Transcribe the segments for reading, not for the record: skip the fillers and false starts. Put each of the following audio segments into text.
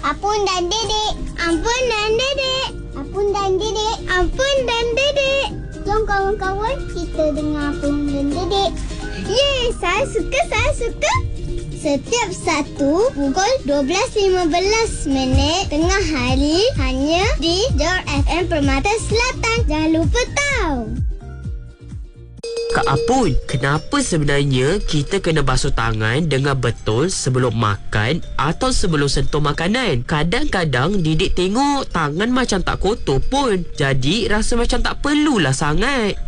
Apun dan dedek. Ampun dan dedek. Apun dan dedek. Ampun dan dedek. Jom kawan-kawan kita dengar Apun dan dedek. Yeay, saya suka. Setiap Sabtu pukul 12.15 tengah hari hanya di Jor FM Permata Selatan. Jangan lupa tahu. Kak Apun, kenapa sebenarnya kita kena basuh tangan dengan betul sebelum makan atau sebelum sentuh makanan? Kadang-kadang Didik tengok tangan macam tak kotor pun. Jadi rasa macam tak perlulah sangat.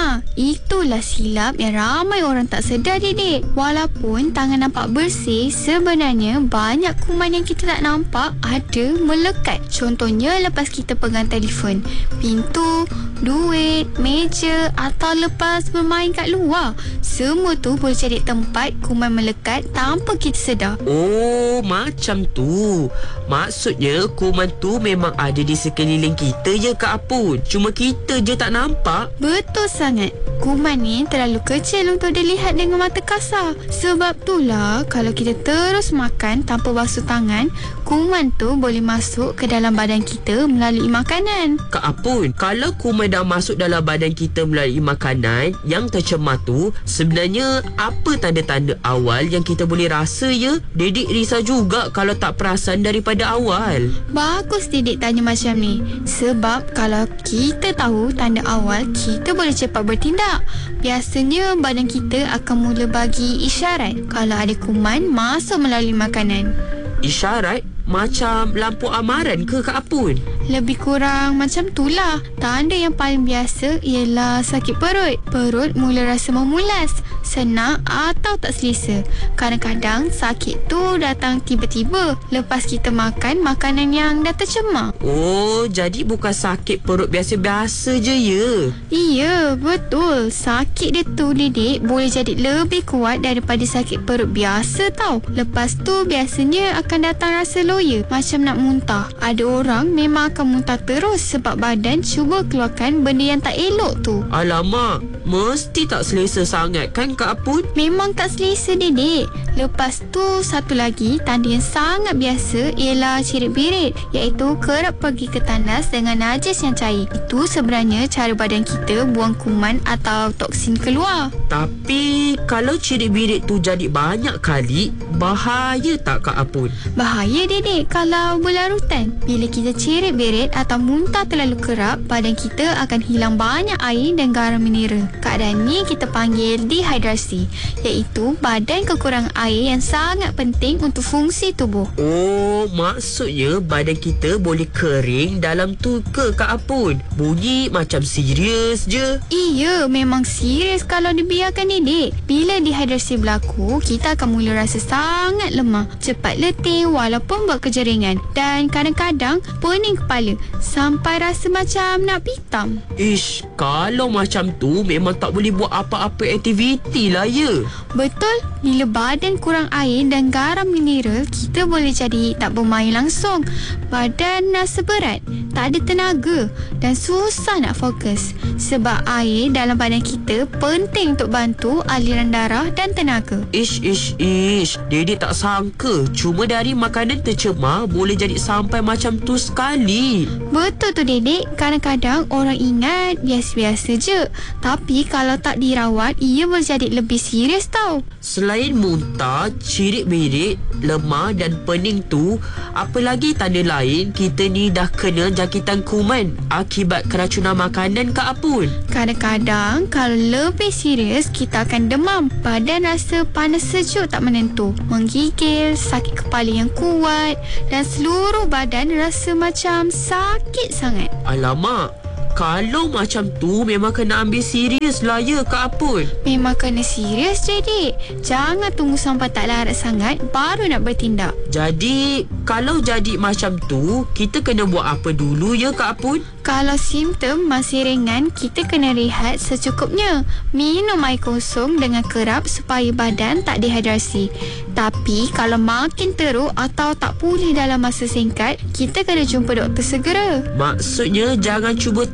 Itulah silap yang ramai orang tak sedar, Didik. Walaupun tangan nampak bersih, sebenarnya banyak kuman yang kita tak nampak ada melekat. Contohnya lepas kita pegang telefon, pintu, duit, meja atau lepas bermain kat luar. Semua tu boleh jadi tempat kuman melekat tanpa kita sedar. Oh, macam tu. Maksudnya kuman tu memang ada di sekeliling kita je Kak Apun. Cuma kita je tak nampak. Betul sangat. Kuman ni terlalu kecil untuk dilihat dengan mata kasar. Sebab itulah kalau kita terus makan tanpa basuh tangan, kuman tu boleh masuk ke dalam badan kita melalui makanan. Kak Apun, kalau kuman dah masuk dalam badan kita melalui makanan yang tercemar tu, sebenarnya apa tanda-tanda awal yang kita boleh rasa ya? Didik risau juga kalau tak perasan daripada awal. Bagus Didik tanya macam ni. Sebab kalau kita tahu tanda awal, kita boleh cepat bertindak. Biasanya badan kita akan mula bagi isyarat kalau ada kuman masuk melalui makanan. Isyarat? Macam lampu amaran ke Kak Apun? Lebih kurang macam itulah. Tanda yang paling biasa ialah sakit perut. Perut mula rasa memulas, senak atau tak selesa. Kadang-kadang sakit tu datang tiba-tiba lepas kita makan makanan yang dah tercemar. Oh, jadi bukan sakit perut biasa-biasa je ya? Iya, betul. Sakit dia tu, Didik, boleh jadi lebih kuat daripada sakit perut biasa tau. Lepas tu biasanya akan datang rasa loya, macam nak muntah. Ada orang memang akan muntah terus sebab badan cuba keluarkan benda yang tak elok tu. Alamak, mesti tak selesa sangat kan Kak Apun? Memang tak selesa, Didik. Lepas tu satu lagi tanda yang sangat biasa ialah cirit-birit, iaitu kerap pergi ke tandas dengan najis yang cair. Itu sebenarnya cara badan kita buang kuman atau toksin keluar. Tapi kalau cirit-birit tu jadi banyak kali, bahaya tak Kak Apun? Bahaya, Didik, kalau berlarutan. Bila kita cirit-birit atau muntah terlalu kerap, badan kita akan hilang banyak air dan garam mineral. Keadaan ni kita panggil dehidrasi, iaitu badan kekurangan air yang sangat penting untuk fungsi tubuh. Oh, maksudnya badan kita boleh kering dalam tu ke Kak Apun? Bunyi macam serius je. Iya, memang serius kalau dibiarkan, Didik. Bila dehidrasi berlaku, kita akan mula rasa sangat lemah, cepat letih walaupun buat kerja ringan, dan kadang-kadang pening kepala sampai rasa macam nak pitam. Ish, kalau macam tu memang tak boleh buat apa-apa aktiviti lah ya. Betul, bila badan kurang air dan garam mineral, kita boleh jadi tak bermain langsung. Badan rasa berat, tak ada tenaga dan susah nak fokus. Sebab air dalam badan kita penting untuk bantu aliran darah dan tenaga. Ish. Didik tak sangka cuma dari makanan tercemar boleh jadi sampai macam tu sekali. Betul tu, Didik. Kadang-kadang orang ingat biasa-biasa je, tapi kalau tak dirawat, ia boleh jadi lebih serius tau. Selain muntah, cirit-birit, lemah dan pening tu, apa lagi tanda lain kita ni dah kena jangkitan kuman akibat keracunan makanan Kak Apun? Kadang-kadang kalau lebih serius, kita akan demam, badan rasa panas sejuk tak menentu, menggigil, sakit kepala yang kuat dan seluruh badan rasa macam sakit sangat. Alamak, kalau macam tu memang kena ambil serius lah ya Kak Apun. Memang kena serius, Didik. Jangan tunggu sampai tak larat sangat baru nak bertindak. Jadi kalau jadi macam tu, kita kena buat apa dulu ya Kak Apun? Kalau simptom masih ringan, kita kena rehat secukupnya. Minum air kosong dengan kerap supaya badan tak dehidrasi. Tapi kalau makin teruk atau tak pulih dalam masa singkat, kita kena jumpa doktor segera. Maksudnya jangan cuba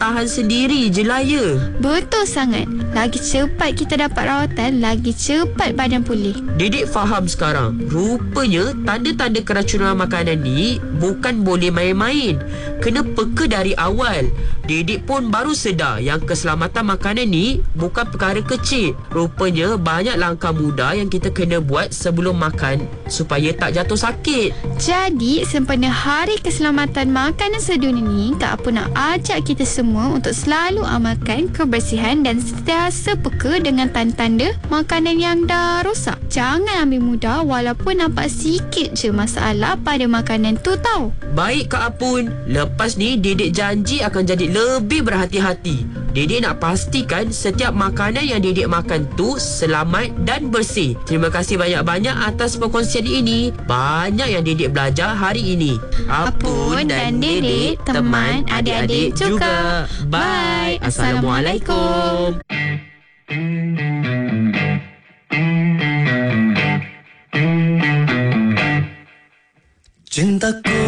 tahan sendiri je lah ya. Betul sangat. Lagi cepat kita dapat rawatan, lagi cepat badan pulih. Didik faham sekarang. Rupanya tanda-tanda keracunan makanan ni bukan boleh main-main. Kena peka dari awal. Didik pun baru sedar yang keselamatan makanan ni bukan perkara kecil. Rupanya banyak langkah mudah yang kita kena buat sebelum makan supaya tak jatuh sakit. Jadi, sempena Hari Keselamatan Makanan Sedunia ni, Kak Apun nak ajak kita semua untuk selalu amalkan kebersihan dan sentiasa peka dengan tanda-tanda makanan yang dah rosak. Jangan ambil mudah walaupun nampak sikit je masalah pada makanan tu tau. Baik Kak Apun, lepas ni Didik janji akan jadi lebih berhati-hati. Didik nak pastikan setiap makanan yang Didik makan tu selamat dan bersih. Terima kasih banyak-banyak atas perkongsian ini. Banyak yang Didik belajar hari ini. Apun dan Didik, teman adik-adik juga. Bye. Assalamualaikum. Cintaku